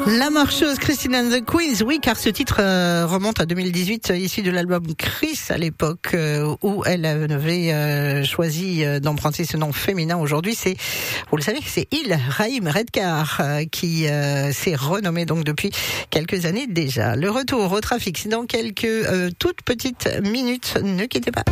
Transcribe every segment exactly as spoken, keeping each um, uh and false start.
La marcheuse Christine and the Queens, oui, car ce titre euh, remonte à deux mille dix-huit, euh, issu de l'album Chris, à l'époque euh, où elle avait euh, choisi euh, d'emprunter ce nom féminin. Aujourd'hui, c'est, vous le savez, c'est Il Raïm Redcar euh, qui euh, s'est renommé donc depuis quelques années déjà. Le retour au trafic, c'est dans quelques euh, toutes petites minutes. Ne quittez pas.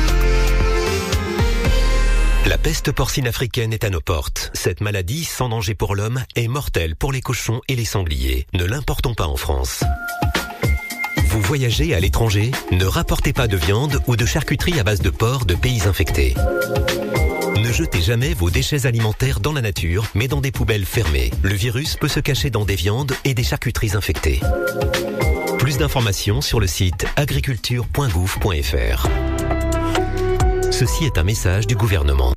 La peste porcine africaine est à nos portes. Cette maladie, sans danger pour l'homme, est mortelle pour les cochons et les sangliers. Ne l'importons pas en France. Vous voyagez à l'étranger? Ne rapportez pas de viande ou de charcuterie à base de porc de pays infectés. Ne jetez jamais vos déchets alimentaires dans la nature, mais dans des poubelles fermées. Le virus peut se cacher dans des viandes et des charcuteries infectées. Plus d'informations sur le site agriculture point gouv point f r. Ceci est un message du gouvernement.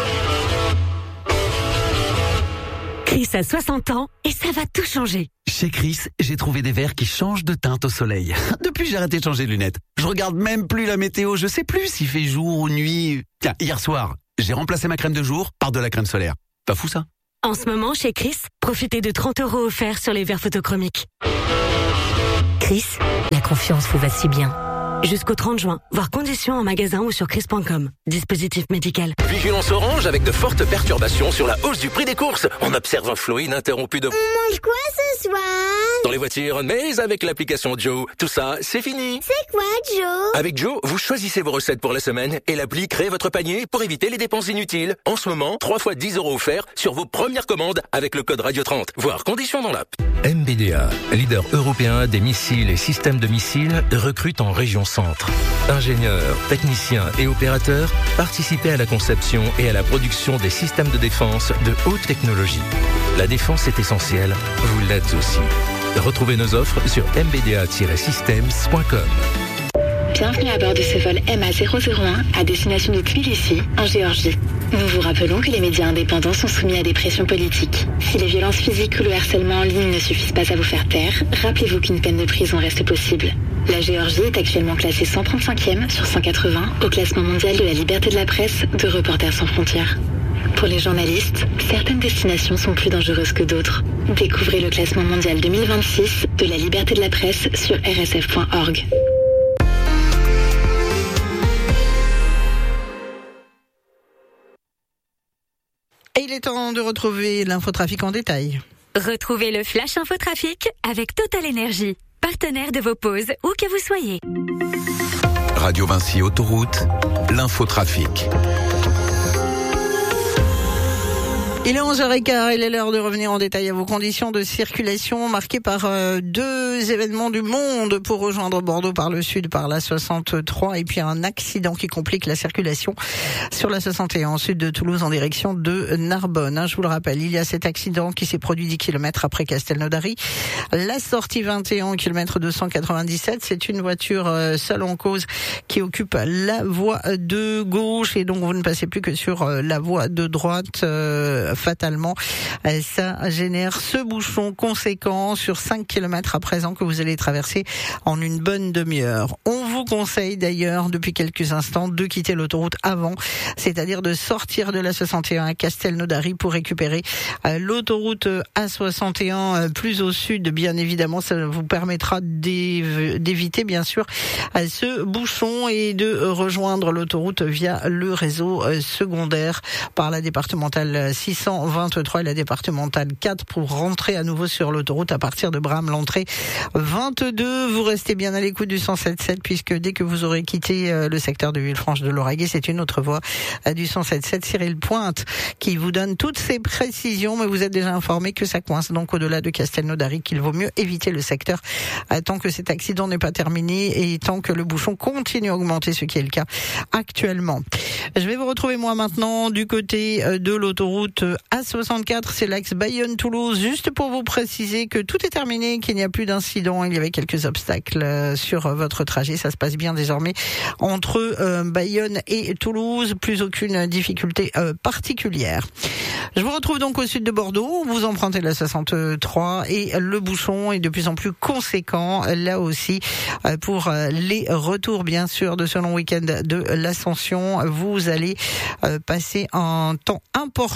Chris a soixante ans et ça va tout changer. Chez Chris, j'ai trouvé des verres qui changent de teinte au soleil. Depuis, j'ai arrêté de changer de lunettes. Je regarde même plus la météo, je sais plus s'il fait jour ou nuit. Tiens, hier soir, j'ai remplacé ma crème de jour par de la crème solaire. Pas fou ça? En ce moment, chez Chris, profitez de trente euros offerts sur les verres photochromiques. Chris, la confiance vous va si bien. Jusqu'au trente juin, voir conditions en magasin ou sur chris point com. Dispositif médical. Vigilance orange avec de fortes perturbations sur la hausse du prix des courses. On observe un flot ininterrompu de... On mange quoi ce soir? Dans les voitures, mais avec l'application Joe. Tout ça, c'est fini. C'est quoi Joe? Avec Joe, vous choisissez vos recettes pour la semaine et l'appli crée votre panier pour éviter les dépenses inutiles. En ce moment, trois fois dix euros offerts sur vos premières commandes avec le code Radio trente. Voir conditions dans l'app. M B D A, leader européen des missiles et systèmes de missiles, recrute en région centre. Ingénieurs, techniciens et opérateurs, participez à la conception et à la production des systèmes de défense de haute technologie. La défense est essentielle, vous l'êtes aussi. Retrouvez nos offres sur m b d a tiret systems point com. Bienvenue à bord de ce vol M A zéro zéro un à destination de Tbilissi, en Géorgie. Nous vous rappelons que les médias indépendants sont soumis à des pressions politiques. Si les violences physiques ou le harcèlement en ligne ne suffisent pas à vous faire taire, rappelez-vous qu'une peine de prison reste possible. La Géorgie est actuellement classée cent trente-cinquième sur cent quatre-vingts au classement mondial de la liberté de la presse de Reporters sans frontières. Pour les journalistes, certaines destinations sont plus dangereuses que d'autres. Découvrez le classement mondial deux mille vingt-six de la liberté de la presse sur r s f point org. Et il est temps de retrouver l'infotrafic en détail. Retrouvez le Flash Infotrafic avec Total Énergie, partenaire de vos pauses où que vous soyez. Radio Vinci Autoroute, l'infotrafic. Il est onze heures quinze, il est l'heure de revenir en détail à vos conditions de circulation marquées par euh, deux événements du monde pour rejoindre Bordeaux par le sud, par la soixante-trois, et puis un accident qui complique la circulation sur la soixante et un, au sud de Toulouse en direction de Narbonne. Hein, je vous le rappelle, il y a cet accident qui s'est produit dix kilomètres après Castelnaudary. La sortie vingt et un, kilomètre deux cent quatre-vingt-dix-sept, c'est une voiture euh, seule en cause qui occupe la voie de gauche et donc vous ne passez plus que sur euh, la voie de droite. Euh, Fatalement, ça génère ce bouchon conséquent sur cinq kilomètres à présent que vous allez traverser en une bonne demi-heure. On vous conseille d'ailleurs depuis quelques instants de quitter l'autoroute avant, c'est-à-dire de sortir de la soixante et un à Castelnaudary pour récupérer l'autoroute A soixante et un plus au sud. Bien évidemment, ça vous permettra d'éviter bien sûr ce bouchon et de rejoindre l'autoroute via le réseau secondaire par la départementale six cent vingt-trois et la départementale quatre pour rentrer à nouveau sur l'autoroute à partir de Bram, l'entrée vingt-deux. Vous restez bien à l'écoute du cent sept sept puisque dès que vous aurez quitté le secteur de Villefranche de Lauragais, c'est une autre voie du cent sept sept, Cyril Pointe, qui vous donne toutes ces précisions, mais vous êtes déjà informé que ça coince donc au-delà de Castelnaudary, qu'il vaut mieux éviter le secteur tant que cet accident n'est pas terminé et tant que le bouchon continue à augmenter, ce qui est le cas actuellement. Je vais vous retrouver moi maintenant du côté de l'autoroute A soixante-quatre, c'est l'axe Bayonne-Toulouse, juste pour vous préciser que tout est terminé, qu'il n'y a plus d'incident. Il y avait quelques obstacles sur votre trajet, ça se passe bien désormais entre euh, Bayonne et Toulouse, plus aucune difficulté euh, particulière. Je vous retrouve donc au sud de Bordeaux, vous empruntez la soixante-trois et le bouchon est de plus en plus conséquent là aussi euh, pour euh, les retours bien sûr de ce long week-end de l'Ascension. Vous allez euh, passer un temps important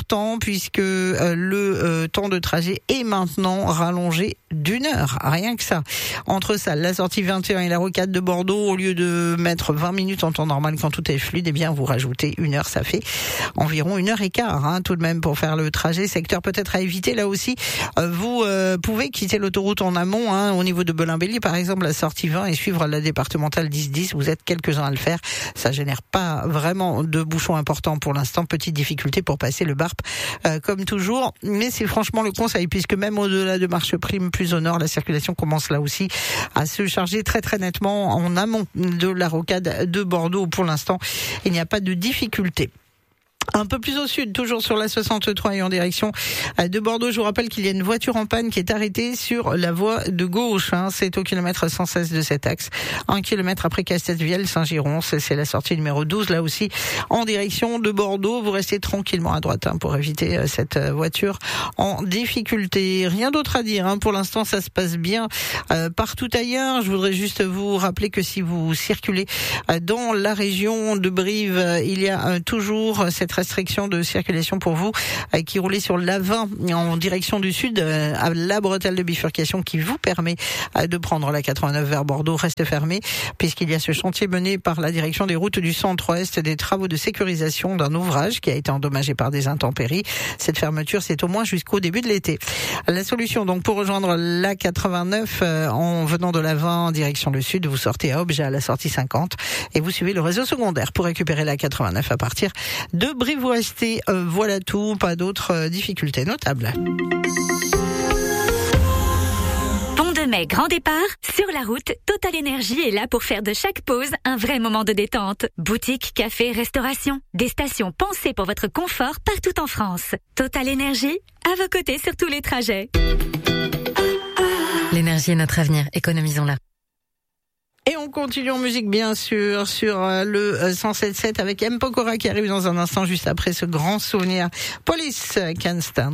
puisque euh, le euh, temps de trajet est maintenant rallongé d'une heure, rien que ça. Entre ça, la sortie vingt et un et la rocade de Bordeaux, au lieu de mettre vingt minutes en temps normal quand tout est fluide, eh bien vous rajoutez une heure, ça fait environ une heure et quart hein, tout de même pour faire le trajet. Secteur peut-être à éviter là aussi. Euh, vous euh, pouvez quitter l'autoroute en amont, hein, au niveau de Belin-Bélier par exemple, la sortie vingt et suivre la départementale dix dix. Vous êtes quelques-uns à le faire. Ça génère pas vraiment de bouchons importants pour l'instant. Petite difficulté pour passer le Barp euh, comme toujours. Mais c'est franchement le conseil puisque même au-delà de Marcheprime, plus au nord, la circulation commence là aussi à se charger très très nettement en amont de la rocade de Bordeaux. Pour l'instant, il n'y a pas de difficulté. Un peu plus au sud, toujours sur la soixante-trois et en direction de Bordeaux, je vous rappelle qu'il y a une voiture en panne qui est arrêtée sur la voie de gauche. Hein. C'est au kilomètre cent seize de cet axe. Un kilomètre après Castevielle, Saint-Giron. C'est la sortie numéro douze, là aussi, en direction de Bordeaux. Vous restez tranquillement à droite hein, pour éviter cette voiture en difficulté. Rien d'autre à dire. Hein. Pour l'instant, ça se passe bien euh, partout ailleurs. Je voudrais juste vous rappeler que si vous circulez euh, dans la région de Brive, euh, il y a euh, toujours cette restriction de circulation pour vous euh, qui roulez sur l'A vingt en direction du sud euh, à la bretelle de bifurcation qui vous permet euh, de prendre la quatre-vingt-neuf vers Bordeaux reste fermée puisqu'il y a ce chantier mené par la direction des routes du centre-ouest, des travaux de sécurisation d'un ouvrage qui a été endommagé par des intempéries. Cette fermeture, c'est au moins jusqu'au début de l'été. La solution donc pour rejoindre la quatre-vingt-neuf euh, en venant de l'A vingt en direction le sud, vous sortez à Objet à la sortie cinquante et vous suivez le réseau secondaire pour récupérer la quatre-vingt-neuf à partir de Brive-Ouest. Euh, voilà tout, pas d'autres euh, difficultés notables. Pont de Mai, grand départ. Sur la route, Total Énergie est là pour faire de chaque pause un vrai moment de détente. Boutique, café, restauration. Des stations pensées pour votre confort partout en France. Total Énergie, à vos côtés sur tous les trajets. L'énergie est notre avenir, économisons-la. Et on continue en musique, bien sûr, sur le cent sept sept avec M. Pokora qui arrive dans un instant juste après ce grand souvenir. Police Can't Stand.